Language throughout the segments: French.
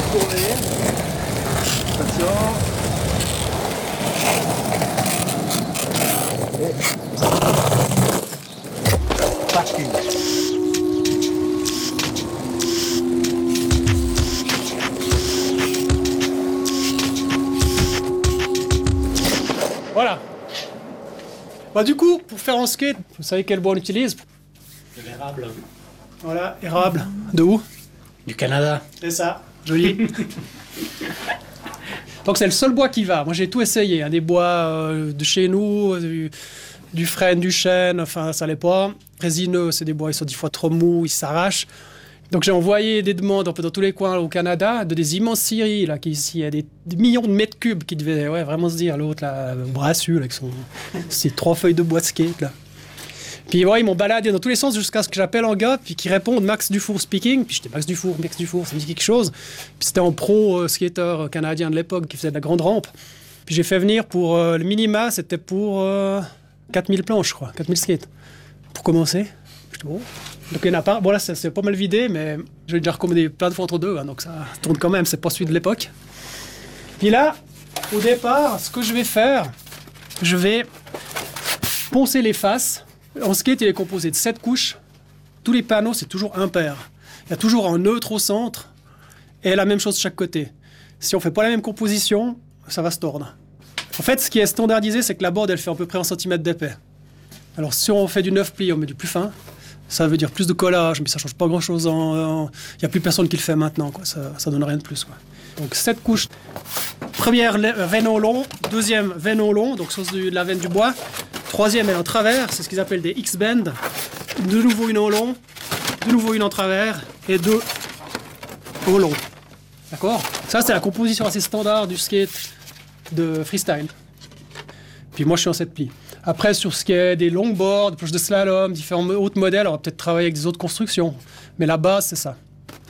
tourner. Attention. Et... parking. Voilà. Bah, du coup, pour faire un skate, vous savez quel bois on utilise? De l'érable. Voilà, érable. De où? Du Canada. C'est ça, joli. Donc c'est le seul bois qui va. Moi j'ai tout essayé, hein, des bois de chez nous, du frêne, du chêne, enfin ça allait pas. Résineux, c'est des bois, ils sont 10 fois trop mous, ils s'arrachent. Donc j'ai envoyé des demandes un peu dans tous les coins au Canada, de des immenses scieries, là, qui ici, il y a des millions de mètres cubes qui devaient vraiment se dire, l'autre là, brassu, là, avec ses 3 feuilles de bois de skate là. Puis ouais, ils m'ont baladé dans tous les sens jusqu'à ce que j'appelle un gars, puis qui répondent Max Dufour speaking. Puis j'étais Max Dufour, ça me dit quelque chose. Puis c'était un pro skater canadien de l'époque qui faisait de la grande rampe. Puis j'ai fait venir pour le minima, c'était pour 4000 planches, je crois, 4000 skates. Pour commencer. J'étais bon. Donc il n'y en a pas. Bon là, c'est pas mal vidé, mais j'ai déjà recommandé plein de fois entre deux, hein, donc ça tourne quand même, c'est pas celui de l'époque. Puis là, au départ, ce que je vais faire, je vais poncer les faces. En skate, il est composé de 7 couches. Tous les panneaux, c'est toujours impair. Il y a toujours un neutre au centre et la même chose de chaque côté. Si on ne fait pas la même composition, ça va se tordre. En fait, ce qui est standardisé, c'est que la board, elle fait à peu près 1 cm d'épais. Alors, si on fait du 9 plis, on met du plus fin. Ça veut dire plus de collage, mais ça ne change pas grand-chose. Il n'y a plus personne qui le fait maintenant, quoi. Ça ne donne rien de plus, quoi. Donc, 7 couches. Première veine au long, deuxième veine au long, donc sur de la veine du bois. Troisième, elle est en travers, c'est ce qu'ils appellent des X-bends. De nouveau une au long, de nouveau une en travers, et 2 au long. D'accord? Ça, c'est la composition assez standard du skate de freestyle. Puis moi, je suis en 7 plis. Après, sur ce qui est des longboards, des planches de slalom, différents autres modèles, on va peut-être travailler avec des autres constructions. Mais la base, c'est ça.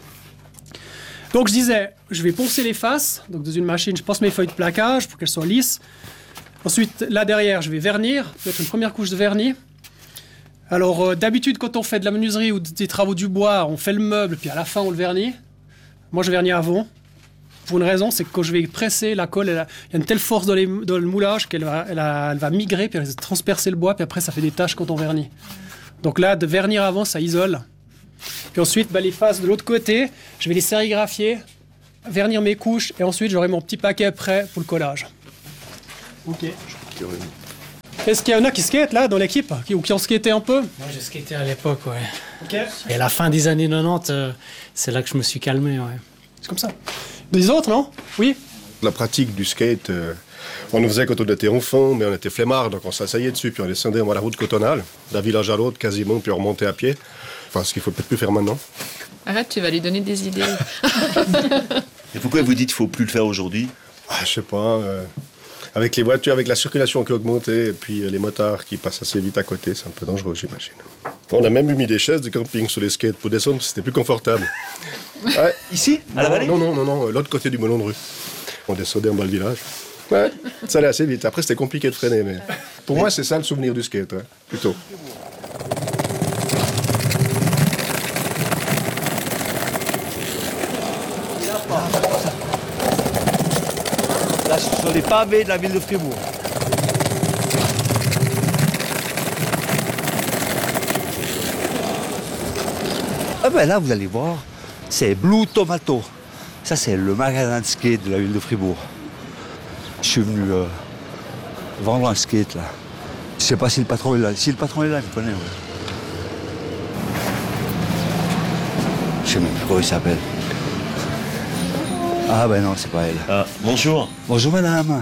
Donc, je disais, je vais poncer les faces. Donc, dans une machine, je ponce mes feuilles de plaquage pour qu'elles soient lisses. Ensuite, là derrière, je vais vernir, mettre une première couche de vernis. Alors, d'habitude, quand on fait de la menuiserie ou des travaux du bois, on fait le meuble, puis à la fin, on le vernit. Moi, je vernis avant. Pour une raison, c'est que quand je vais presser, la colle, il y a une telle force dans le moulage qu'elle va migrer, puis elle va transpercer le bois, puis après, ça fait des taches quand on vernit. Donc là, de vernir avant, ça isole. Puis ensuite, les faces de l'autre côté, je vais les sérigraphier, vernir mes couches, et ensuite, j'aurai mon petit paquet prêt pour le collage. Ok. Est-ce qu'il y en a qui skatent là dans l'équipe ou qui ont skaté un peu? Moi j'ai skaté à l'époque, ouais. Ok. Et à la fin des années 90, c'est là que je me suis calmé, ouais. C'est comme ça. Des autres, non? Oui. La pratique du skate, on le faisait quand on était enfant, mais on était flemmards, donc on s'asseyait dessus, puis on descendait la route cotonale, d'un village à l'autre quasiment, puis on remontait à pied. Enfin, ce qu'il faut peut-être plus faire maintenant. Arrête, tu vas lui donner des idées. Et pourquoi vous dites qu'il ne faut plus le faire aujourd'hui? Je sais pas. Avec les voitures, avec la circulation qui a augmenté, et puis les motards qui passent assez vite à côté, c'est un peu dangereux, j'imagine. On a même mis des chaises de camping sur les skates pour descendre, c'était plus confortable. Ouais. Ici? À la vallée? Non, l'autre côté du melon de rue. On descendait en bas le village. Ouais, ça allait assez vite. Après, c'était compliqué de freiner, mais pour moi, c'est ça le souvenir du skate, ouais, plutôt. Là, sur les pavés de la ville de Fribourg. Ah ben là, vous allez voir, c'est Blue Tomato. Ça, c'est le magasin de skate de la ville de Fribourg. Je suis venu vendre un skate, là. Je sais pas si le patron est là. Si le patron est là, il me connaît, ouais. Je sais même plus comment il s'appelle. Ah ben non, c'est pas elle. Ah, bonjour. Bonjour madame.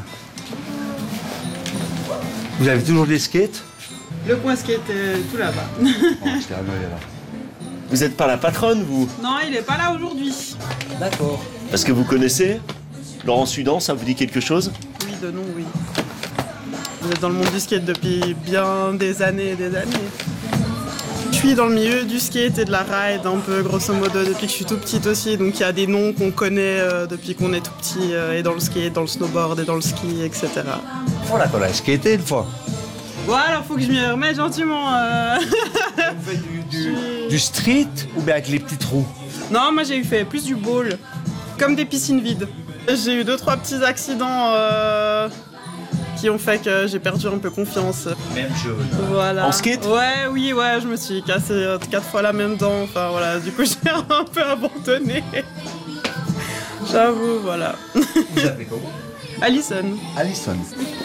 Vous avez toujours des skates? Le coin skate tout là-bas. Bon, je l'ai amené là. Vous n'êtes pas la patronne, vous? Non, il est pas là aujourd'hui. D'accord. Parce que vous connaissez Laurent Sudan, ça vous dit quelque chose? Oui, de nom, oui. Vous êtes dans le monde du skate depuis bien des années et des années. Je suis dans le milieu du skate et de la ride un peu grosso modo depuis que je suis tout petite aussi, donc il y a des noms qu'on connaît depuis qu'on est tout petit, et dans le skate, dans le snowboard et dans le ski, etc. On a skaté une fois. Bon alors faut que je m'y remette gentiment. Vous faites du street ou bien avec les petits trous? Non, moi j'ai fait plus du ball. Comme des piscines vides. J'ai eu 2-3 petits accidents qui ont fait que j'ai perdu un peu confiance. Même jeu. Voilà. En skate? Ouais, je me suis cassé 4 fois la même dent. Enfin voilà, du coup j'ai un peu abandonné. J'avoue, voilà. Vous appelez comment? Alison. Alison.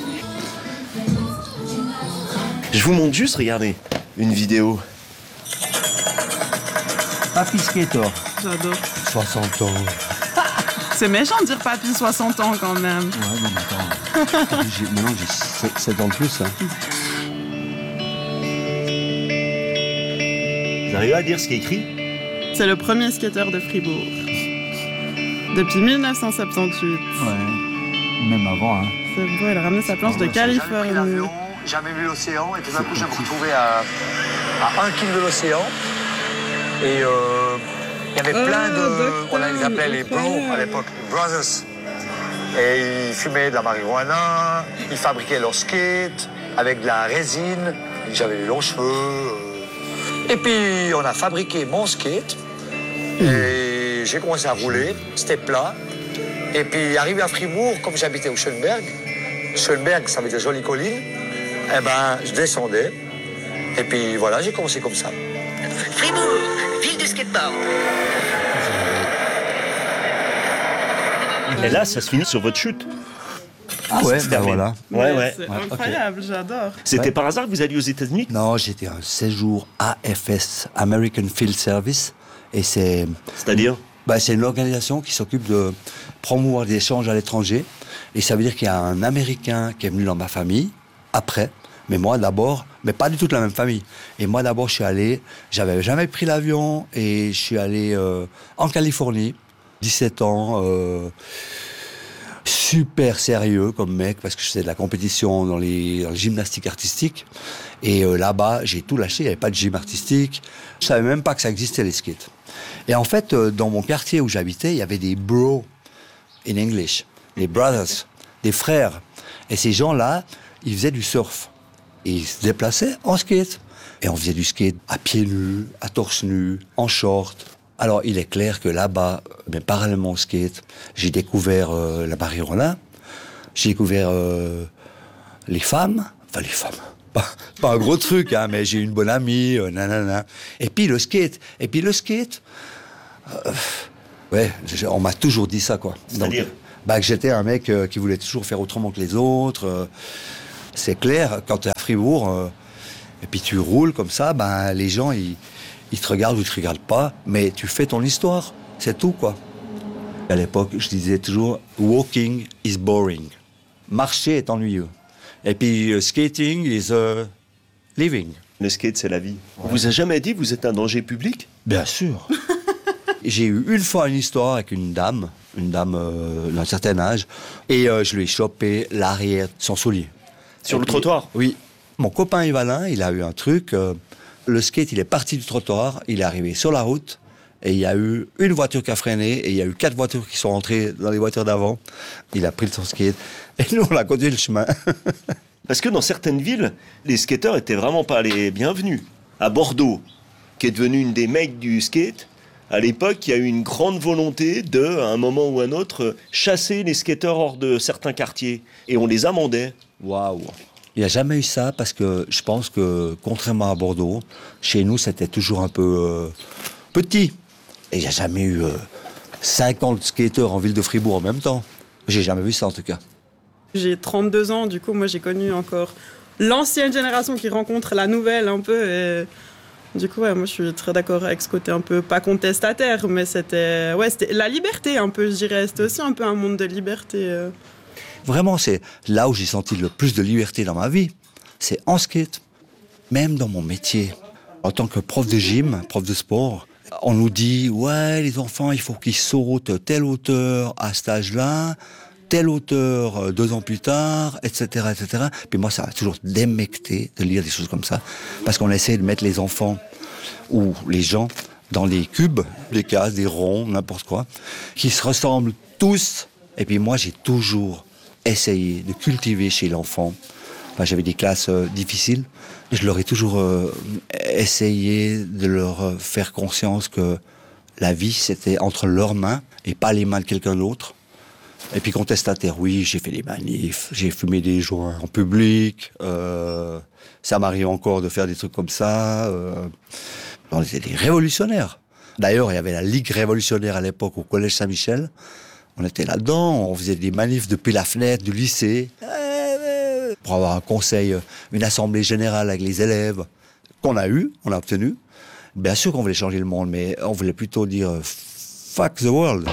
Je vous montre juste, regardez, une vidéo. Papy Skater. J'adore. 60 ans. C'est méchant de dire papy 60 ans quand même. Ouais, non, mais attends. Maintenant, j'ai 7 ans de plus. Hein. Vous arrivez à dire ce qui est écrit? C'est le premier skateur de Fribourg. Depuis 1978. Ouais, même avant. Hein. C'est beau, elle a ramené sa planche de Californie. Jamais vu l'océan, et tout d'un coup, je me retrouvais à 1 km de l'océan. Et il y avait plein de... On les appelait les bros à l'époque, les brothers. Et ils fumaient de la marijuana, ils fabriquaient leur skate avec de la résine. J'avais les longs cheveux. Et puis, on a fabriqué mon skate. Et j'ai commencé à rouler, c'était plat. Et puis, arrivé à Fribourg, comme j'habitais au Schönberg, ça veut dire jolie colline, eh ben, je descendais. Et puis, voilà, j'ai commencé comme ça. Fribourg, ville du skateboard. Et là, ça se finit sur votre chute. Ah ouais, ben terminé. voilà. Ouais. C'est incroyable, j'adore. C'était Ouais. par hasard que vous alliez aux États-Unis? Non, j'étais un séjour AFS, American Field Service. Et c'est C'est-à-dire? c'est une organisation qui s'occupe de promouvoir des échanges à l'étranger. Et ça veut dire qu'il y a un Américain qui est venu dans ma famille, après. Mais moi d'abord, mais pas du tout de la même famille. Et moi d'abord, je suis allé, j'avais jamais pris l'avion, et je suis allé en Californie, 17 ans, super sérieux comme mec, parce que je faisais de la compétition dans les gymnastiques artistiques. Et là-bas, j'ai tout lâché, il n'y avait pas de gym artistique. Je savais même pas que ça existait, les skates. Et en fait, dans mon quartier où j'habitais, il y avait des bros in English, des brothers, des frères. Et ces gens-là, ils faisaient du surf. Et ils se déplaçaient en skate. Et on faisait du skate à pieds nus, à torse nu, en short. Alors, il est clair que là-bas, mais parallèlement au skate, j'ai découvert la marijuana, j'ai découvert les femmes, enfin les femmes, pas un gros truc, hein, mais j'ai une bonne amie, nanana. Et puis le skate, ouais, on m'a toujours dit ça, quoi. C'est-à-dire? Que j'étais un mec qui voulait toujours faire autrement que les autres. C'est clair, quand tu es à Fribourg, et puis tu roules comme ça, les gens, ils te regardent ou ils te regardent pas, mais tu fais ton histoire, c'est tout, quoi. À l'époque, je disais toujours « walking is boring ». Marcher est ennuyeux. Et puis skating is living. Le skate, c'est la vie. Ouais. On vous a jamais dit que vous êtes un danger public? Bien sûr. J'ai eu une fois une histoire avec une dame d'un certain âge, et je lui ai chopé l'arrière de son soulier. Sur le trottoir? Oui. Mon copain Yvalin, il a eu un truc. Le skate, il est parti du trottoir, il est arrivé sur la route, et il y a eu une voiture qui a freiné, et il y a eu 4 voitures qui sont entrées dans les voitures d'avant. Il a pris son skate, et nous, on a continué le chemin. Parce que dans certaines villes, les skateurs étaient vraiment pas les bienvenus. À Bordeaux, qui est devenu une des mecs du skate, à l'époque, il y a eu une grande volonté de, à un moment ou un autre, chasser les skateurs hors de certains quartiers. Et on les amendait. Waouh! Il n'y a jamais eu ça, parce que je pense que, contrairement à Bordeaux, chez nous, c'était toujours un peu petit. Et il n'y a jamais eu 50 skateurs en ville de Fribourg en même temps. J'ai jamais vu ça, en tout cas. J'ai 32 ans, du coup, moi, j'ai connu encore l'ancienne génération qui rencontre la nouvelle un peu. Et du coup, ouais, moi, je suis très d'accord avec ce côté un peu, pas contestataire, mais c'était la liberté, un peu, je dirais. C'était aussi un peu un monde de liberté. Vraiment, c'est là où j'ai senti le plus de liberté dans ma vie. C'est en skate. Même dans mon métier. En tant que prof de gym, prof de sport, on nous dit, ouais, les enfants, il faut qu'ils sautent telle hauteur à cet âge-là, telle hauteur 2 ans plus tard, etc., etc. Puis moi, ça m'a toujours démecté de lire des choses comme ça. Parce qu'on essaie de mettre les enfants ou les gens dans des cubes, des cases, des ronds, n'importe quoi, qui se ressemblent tous. Et puis moi, j'ai toujours essayé de cultiver chez l'enfant. Enfin, j'avais des classes difficiles. Je leur ai toujours essayé de leur faire conscience que la vie, c'était entre leurs mains et pas les mains de quelqu'un d'autre. Et puis contestataire, oui, j'ai fait des manifs, j'ai fumé des joints en public, ça m'arrive encore de faire des trucs comme ça. On était des révolutionnaires. D'ailleurs, il y avait la Ligue révolutionnaire à l'époque au Collège Saint-Michel. On était là-dedans, on faisait des manifs depuis la fenêtre du lycée pour avoir un conseil, une assemblée générale avec les élèves qu'on a obtenu. Bien sûr qu'on voulait changer le monde, mais on voulait plutôt dire « fuck the world ».